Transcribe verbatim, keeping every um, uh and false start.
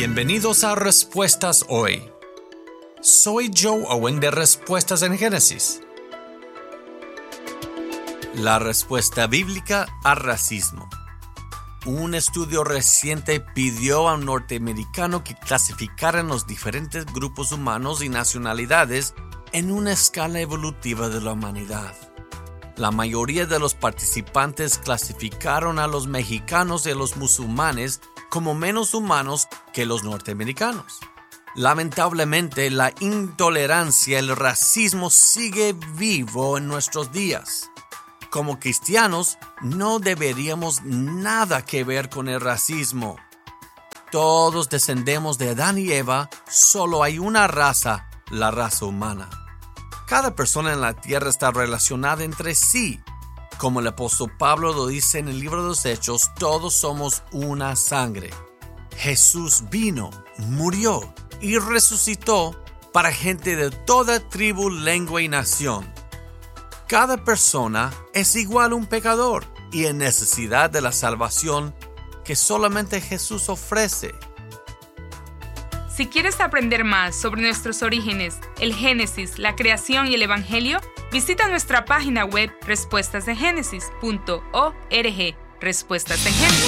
Bienvenidos a Respuestas Hoy. Soy Joe Owen de Respuestas en Génesis. La respuesta bíblica al racismo. Un estudio reciente pidió a un norteamericano que clasificaran los diferentes grupos humanos y nacionalidades en una escala evolutiva de la humanidad. La mayoría de los participantes clasificaron a los mexicanos y a los musulmanes como menos humanos que los norteamericanos. Lamentablemente, la intolerancia y el racismo sigue vivo en nuestros días. Como cristianos, no deberíamos nada que ver con el racismo. Todos descendemos de Adán y Eva, solo hay una raza, la raza humana. Cada persona en la tierra está relacionada entre sí. Como el apóstol Pablo lo dice en el libro de los Hechos, todos somos una sangre. Jesús vino, murió y resucitó para gente de toda tribu, lengua y nación. Cada persona es igual a un pecador y en necesidad de la salvación que solamente Jesús ofrece. Si quieres aprender más sobre nuestros orígenes, el Génesis, la creación y el Evangelio, visita nuestra página web respuestas en génesis punto org. Respuestas en Génesis.